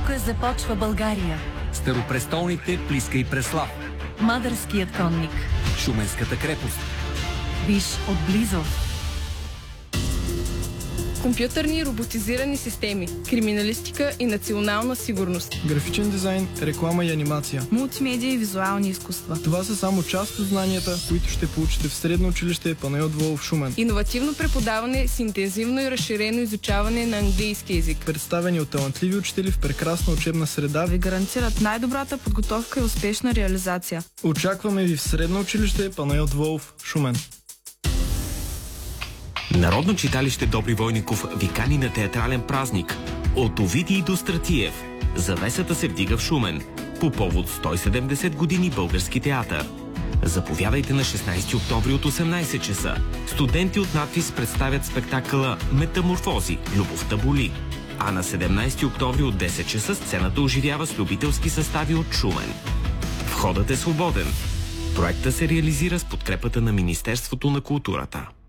Тук започва България. Старопрестолните Плиска и Преслав. Мадърският конник. Шуменската крепост. Виж отблизо. Компютърни и роботизирани системи, криминалистика и национална сигурност. Графичен дизайн, реклама и анимация. Мултимедия и визуални изкуства. Това са само част от знанията, които ще получите в средно училище Панайот Волов, Шумен. Иновативно преподаване с интензивно и разширено изучаване на английски език. Представени от талантливи учители в прекрасна учебна среда Ви гарантират най-добрата подготовка и успешна реализация. Очакваме ви в средно училище Панайот Волов, Шумен. Народно читалище Добри Войников ви кани на театрален празник. От Овидий до Стратиев. Завесата се вдига в Шумен. По повод 170 години български театър. Заповядайте на 16 октомври от 18 часа. Студенти от надвис представят спектакъла Метаморфози. Любовта боли. А на 17 октомври от 10 часа сцената оживява с любителски състави от Шумен. Входът е свободен. Проектът се реализира с подкрепата на Министерството на културата.